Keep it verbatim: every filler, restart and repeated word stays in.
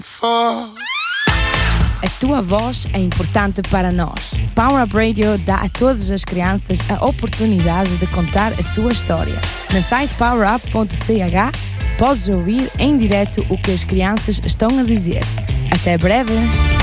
A tua voz é importante para nós. Power Up Radio dá a todas as crianças a oportunidade de contar a sua história. No site power up ponto c h podes ouvir em direto o que as crianças estão a dizer. Até breve!